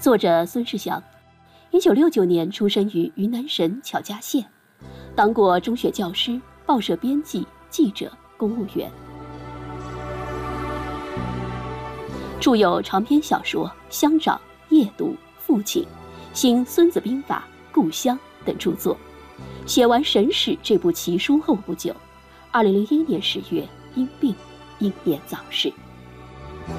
作者孙世祥，1969年出生于云南省巧家县，当过中学教师、报社编辑、记者、公务员，著有长篇小说《乡长》《夜读》《父亲》《新孙子兵法》《故乡》等著作。写完《神史》这部奇书后不久，2001年10月因病英年早逝。